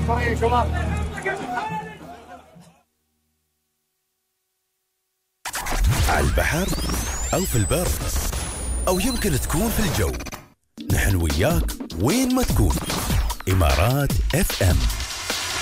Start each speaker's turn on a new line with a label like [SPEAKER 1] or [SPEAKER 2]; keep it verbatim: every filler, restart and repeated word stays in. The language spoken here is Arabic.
[SPEAKER 1] على البحر أو في البر أو يمكن تكون في الجو، نحن وياك وين ما تكون. إمارات اف ام.